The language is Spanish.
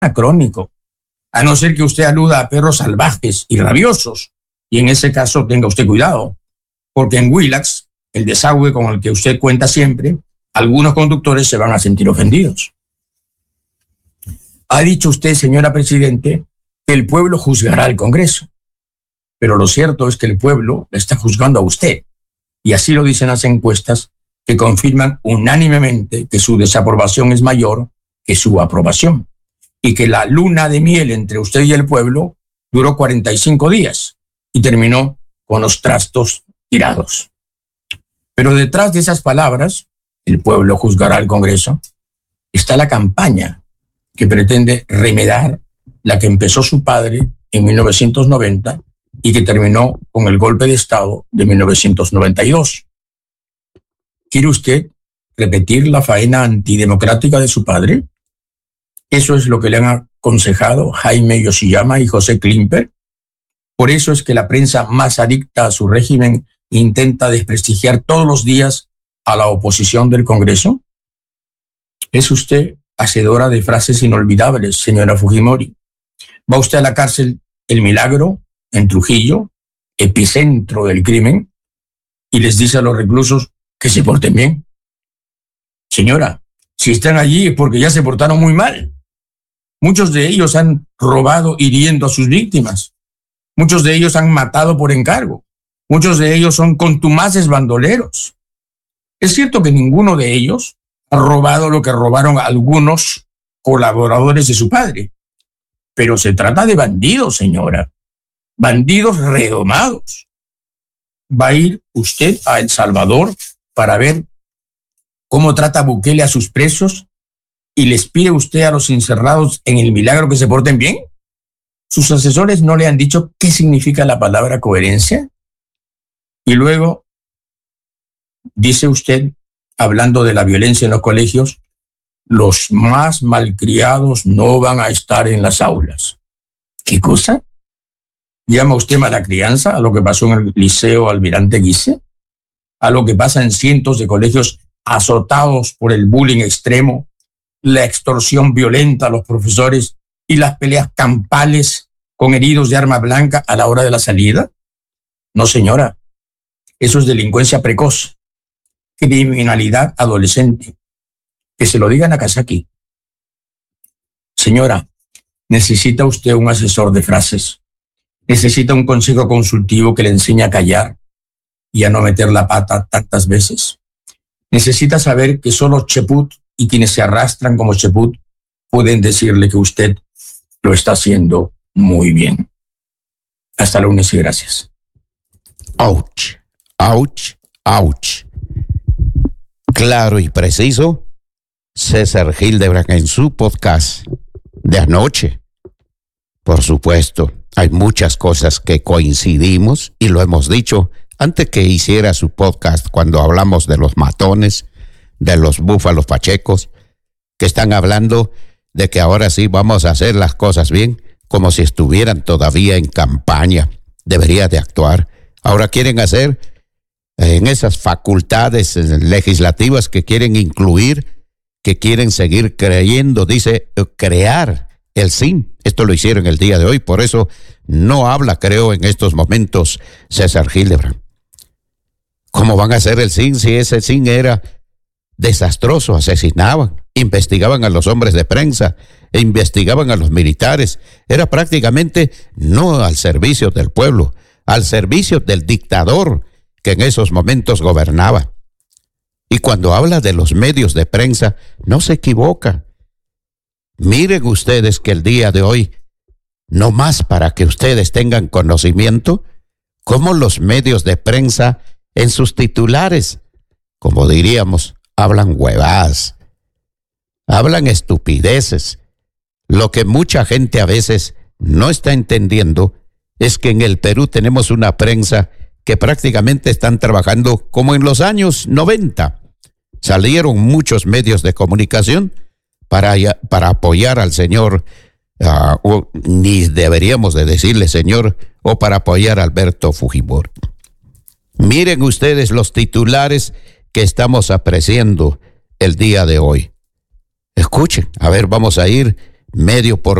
anacrónico, a no ser que usted aluda a perros salvajes y rabiosos, y en ese caso tenga usted cuidado, porque en Willax, el desagüe con el que usted cuenta siempre, algunos conductores se van a sentir ofendidos. Ha dicho usted, señora Presidente, que el pueblo juzgará al Congreso, pero lo cierto es que el pueblo le está juzgando a usted, y así lo dicen las encuestas que confirman unánimemente que su desaprobación es mayor que su aprobación, y que la luna de miel entre usted y el pueblo duró 45 días y terminó con los trastos tirados. Pero detrás de esas palabras, el pueblo juzgará al Congreso, está la campaña que pretende remedar la que empezó su padre en 1990 y que terminó con el golpe de Estado de 1992. ¿Quiere usted repetir la faena antidemocrática de su padre? Eso es lo que le han aconsejado Jaime Yoshiyama y José Klimper. Por eso es que la prensa más adicta a su régimen intenta desprestigiar todos los días a la oposición del Congreso. ¿Es usted hacedora de frases inolvidables, señora Fujimori? ¿Va usted a la cárcel El Milagro, en Trujillo, epicentro del crimen, y les dice a los reclusos que se porten bien? Señora, si están allí es porque ya se portaron muy mal. Muchos de ellos han robado hiriendo a sus víctimas. Muchos de ellos han matado por encargo. Muchos de ellos son contumaces bandoleros. Es cierto que ninguno de ellos ha robado lo que robaron algunos colaboradores de su padre, pero se trata de bandidos, señora. Bandidos redomados. ¿Va a ir usted a El Salvador para ver cómo trata Bukele a sus presos y les pide usted a los encerrados en El Milagro que se porten bien? ¿Sus asesores no le han dicho qué significa la palabra coherencia? Y luego dice usted, hablando de la violencia en los colegios, los más malcriados no van a estar en las aulas. ¿Qué cosa? ¿Llama usted mala crianza a lo que pasó en el Liceo Almirante Guise? ¿A lo que pasa en cientos de colegios azotados por el bullying extremo, la extorsión violenta a los profesores y las peleas campales con heridos de arma blanca a la hora de la salida? No, señora. Eso es delincuencia precoz, criminalidad adolescente. Que se lo diga Nagasaki. Señora, necesita usted un asesor de frases. Necesita un consejo consultivo que le enseñe a callar y a no meter la pata tantas veces. Necesita saber que solo Cheput y quienes se arrastran como Cheput pueden decirle que usted lo está haciendo muy bien. Hasta el lunes y gracias. Ouch, ouch, ouch. Claro y preciso, César Hildebrand en su podcast de anoche. Por supuesto, hay muchas cosas que coincidimos y lo hemos dicho antes que hiciera su podcast cuando hablamos de los matones, de los búfalos pachecos, que están hablando de que ahora sí vamos a hacer las cosas bien, como si estuvieran todavía en campaña. Debería de actuar. Ahora quieren hacer en esas facultades legislativas que quieren incluir, que quieren seguir creyendo, dice, crear el SIN. Esto lo hicieron el día de hoy, por eso no habla, creo, en estos momentos César Hildebrand. ¿Cómo van a hacer el SIN si ese SIN era desastroso? Asesinaban, investigaban a los hombres de prensa, investigaban a los militares. Era prácticamente no al servicio del pueblo, al servicio del dictador que en esos momentos gobernaba. Y cuando habla de los medios de prensa, no se equivoca. Miren ustedes que el día de hoy, no más para que ustedes tengan conocimiento, cómo los medios de prensa en sus titulares, como diríamos, hablan huevadas, hablan estupideces. Lo que mucha gente a veces no está entendiendo es que en el Perú tenemos una prensa que prácticamente están trabajando como en los años 90. Salieron muchos medios de comunicación para apoyar al señor, ni deberíamos de decirle señor, o para apoyar a Alberto Fujimori. Miren ustedes los titulares que estamos apreciando el día de hoy. Escuchen, a ver, vamos a ir medio por